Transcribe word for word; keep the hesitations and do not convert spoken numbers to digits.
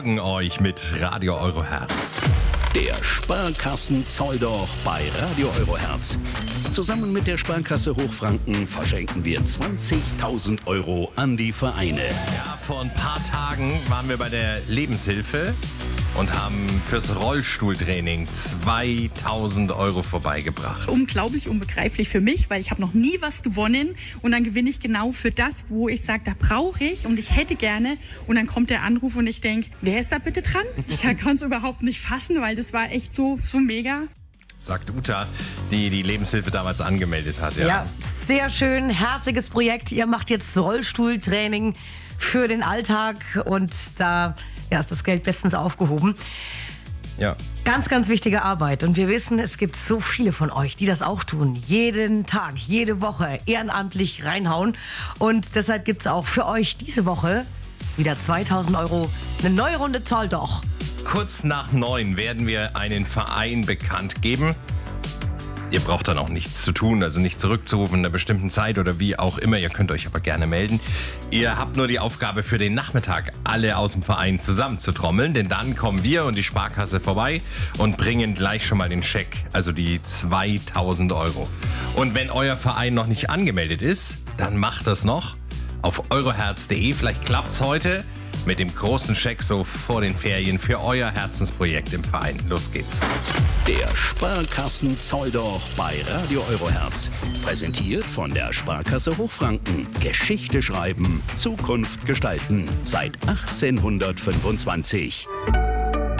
versorgen euch mit Radio Eurohertz. Der Sparkassen-Zoll-Doch bei Radio Eurohertz. Zusammen mit der Sparkasse Hochfranken verschenken wir zwanzigtausend Euro an die Vereine. Ja, vor ein paar Tagen waren wir bei der Lebenshilfe und haben fürs Rollstuhltraining zweitausend Euro vorbeigebracht. Unglaublich, unbegreiflich für mich, weil ich habe noch nie was gewonnen und dann gewinne ich genau für das, wo ich sage, da brauche ich und ich hätte gerne und dann kommt der Anruf und ich denke, wer ist da bitte dran? Ich kann es überhaupt nicht fassen, weil das war echt so, so mega. Sagt Uta, die die Lebenshilfe damals angemeldet hat. Ja, Ja, sehr schön, herziges Projekt. Ihr macht jetzt Rollstuhltraining für den Alltag und da ja, ist das Geld bestens aufgehoben. ja. Ganz, ganz wichtige Arbeit. Und wir wissen, es gibt so viele von euch, die das auch tun. Jeden Tag, jede Woche ehrenamtlich reinhauen. Und deshalb gibt es auch für euch diese Woche wieder zweitausend Euro. Eine neue Runde Zoll doch. Kurz nach neun werden wir einen Verein bekannt geben. Ihr braucht dann auch nichts zu tun, also nicht zurückzurufen in einer bestimmten Zeit oder wie auch immer. Ihr könnt euch aber gerne melden. Ihr habt nur die Aufgabe für den Nachmittag, alle aus dem Verein zusammenzutrommeln, denn dann kommen wir und die Sparkasse vorbei und bringen gleich schon mal den Scheck, also die zweitausend Euro. Und wenn euer Verein noch nicht angemeldet ist, dann macht das noch auf eurohertz punkt de. Vielleicht klappt's heute mit dem großen Scheck so vor den Ferien für euer Herzensprojekt im Verein. Los geht's. Der Sparkassen-Zoll-Doch bei Radio Eurohertz. Präsentiert von der Sparkasse Hochfranken. Geschichte schreiben, Zukunft gestalten. Seit achtzehnhundertfünfundzwanzig.